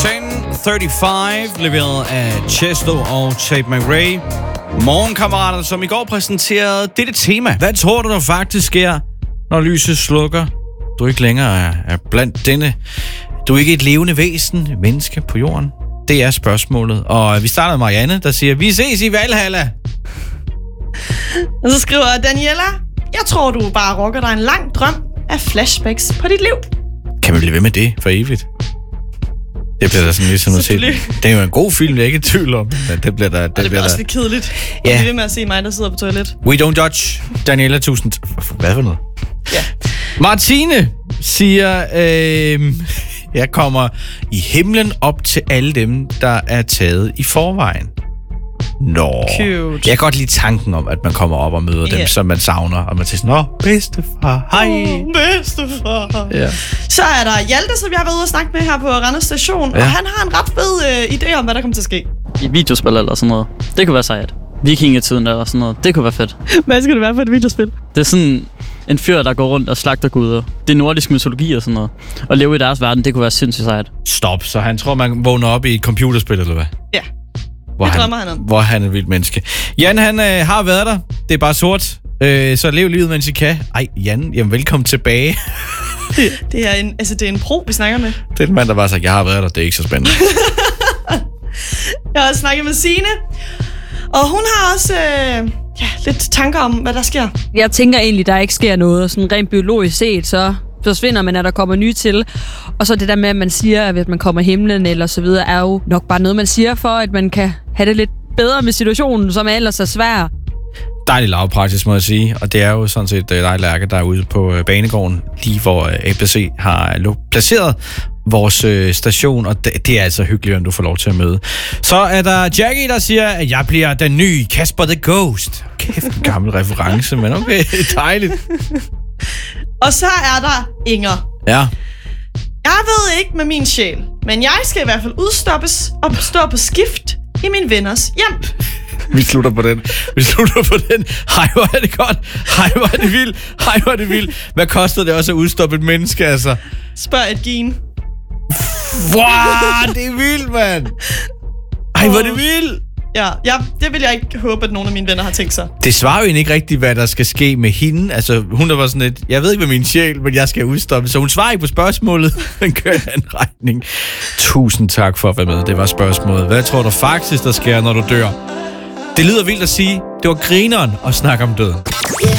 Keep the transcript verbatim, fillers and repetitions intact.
femogtredive, leveret af Chesto og Tate McRae. Morgenkammeraterne, som i går præsenterede dette tema. Hvad tror du, der faktisk sker, når lyset slukker? Du ikke længere er, er blandt denne. Du er ikke et levende væsen, menneske på jorden. Det er spørgsmålet. Og vi starter med Marianne, der siger, vi ses i Valhalla. Og så skriver Daniela, jeg tror, du bare rocker dig en lang drøm af flashbacks på dit liv. Kan man blive ved med det for evigt? Det bliver da sådan lidt sådan noget. Det er jo en god film, jeg er ikke i tvivl om. Men det bliver der. Det, og det bliver også der... lidt kedeligt. Ja. Yeah. Det er ved med at se mig, der sidder på toilet. We don't judge. Daniela, tusind... Hvad for noget? Ja. Martine siger, øh, jeg kommer i himlen op til alle dem, der er taget i forvejen. Nå. Cute. Jeg kan godt lide tanken om, at man kommer op og møder yeah. dem, som man savner. Og man siger sådan, nå, bedstefar, hej. Oh, bedstefar. Ja. Så er der Hjalte, som jeg har været ude og snakke med her på Randers Station. Ja. Og han har en ret fed øh, idé om, hvad der kommer til at ske. I videospil eller sådan noget. Det kunne være sejt. Vikingetiden eller sådan noget. Det kunne være fedt. Hvad skal det være for et videospil? Det er sådan en fyr, der går rundt og slagter guder. Det er nordisk mytologi og sådan noget. Og leve i deres verden, det kunne være sindssygt sejt. Stop, så han tror, man vågner op i et computerspil, eller hvad? Ja. Hvor det han, drømmer han om. Hvor han er et vildt menneske. Jan, han øh, har været der. Det er bare sort. Øh, så lev livet, mens I kan. Ej, Jan, jamen velkommen tilbage. det, er en, altså, det er en pro, vi snakker med. Det er den mand, der bare sagt, jeg har været der. Det er ikke så spændende. Jeg har også snakket med Signe. Og hun har også øh, ja, lidt tanker om, hvad der sker. Jeg tænker egentlig, der ikke sker noget. Sådan rent biologisk set, så forsvinder man, at der kommer nye til. Og så det der med, at man siger, at man kommer i himlen eller så videre, er jo nok bare noget, man siger for, at man kan have det lidt bedre med situationen, som ellers er svær. Dejligt lavpraktisk, må jeg sige. Og det er jo sådan set dig, Lærke, der er ude på banegården, lige hvor A B C har placeret vores øh, station, og det, det er altså hyggeligt, at du får lov til at møde. Så er der Jackie, der siger, at jeg bliver den nye Casper the Ghost. Kæft, en gammel reference, men okay, dejligt. Og så er der Inger. Ja. Jeg ved ikke med min sjæl, men jeg skal i hvert fald udstoppes og stå på skift i min venners hjem. Vi slutter på den. Vi slutter på den. Hej, hvor er det godt. Hej, hvor er det vildt. Hej, hvor er det vildt. Hvad koster det også at udstoppe et menneske, altså? Spørg et gen. Wow, det er vildt, mand. Ej, hvor er det vildt. Ja, ja, det vil jeg ikke håbe, at nogen af mine venner har tænkt sig. Det svarer jo egentlig ikke rigtigt, hvad der skal ske med hende. Altså, hun der var sådan et, jeg ved ikke, hvad min sjæl, men jeg skal udstoppe. Så hun svarer ikke på spørgsmålet, men kører en regning. Tusind tak for at være med. Det var spørgsmålet. Hvad tror du faktisk, der sker, når du dør? Det lyder vildt at sige. Det var grineren at snakke om døden.